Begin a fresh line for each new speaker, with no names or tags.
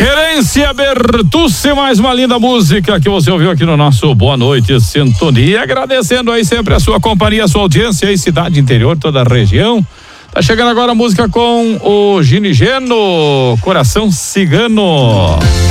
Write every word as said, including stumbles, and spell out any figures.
Querência Bertucci, mais uma linda música que você ouviu aqui no nosso Boa Noite Sintonia, agradecendo aí sempre a sua companhia, a sua audiência aí, cidade, interior, toda a região. Tá chegando agora a música com o Ginigeno, Coração Cigano.